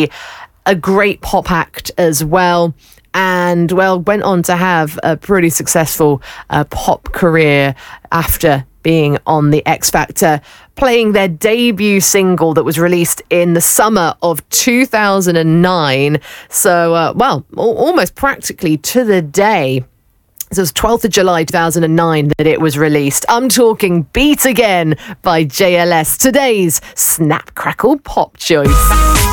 be a great pop act as well. And, well, went on to have a pretty successful pop career after being on The X Factor, playing their debut single that was released in the summer of 2009. So, well, almost practically to the day. So it was 12th of July 2009 that it was released. I'm talking Beat Again by JLS, today's Snap Crackle Pop choice.